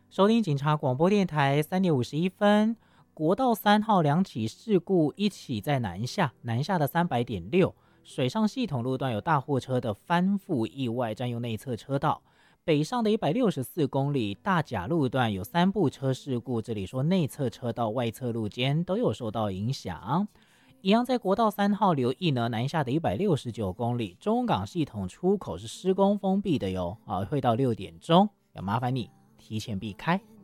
收听警察广播电台3:51，国道3号两起事故，一起在南下的300.6水上系统路段有大货车的翻覆意外，占用内侧车道。北上的164公里大甲路段有3部车事故，这里说内侧车道、外侧路肩都有受到影响。一样在国道3号留意呢，南下的169公里中港系统出口是施工封闭的哟，会到6点钟，要麻烦你提前避开。